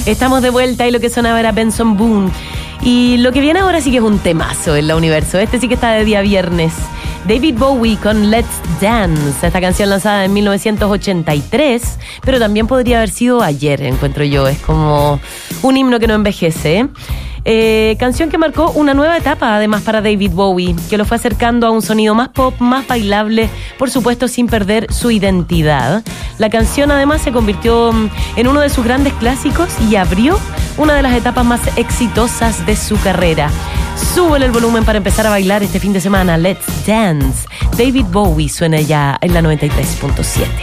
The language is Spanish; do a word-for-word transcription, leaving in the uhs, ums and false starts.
Estamos de vuelta y lo que sonaba era Benson Boone. Y lo que viene ahora sí que es un temazo en la Universo. Este sí que está de día viernes. David Bowie con Let's Dance. Esta canción lanzada en mil novecientos ochenta y tres, pero también podría haber sido ayer, encuentro yo. Es como un himno que no envejece, ¿eh? Eh, canción que marcó una nueva etapa además para David Bowie, que lo fue acercando a un sonido más pop, más bailable, por supuesto sin perder su identidad. La canción además se convirtió en uno de sus grandes clásicos y abrió una de las etapas más exitosas de su carrera. Súbele el volumen para empezar a bailar este fin de semana. Let's Dance. David Bowie suena ya en la noventa y tres punto siete.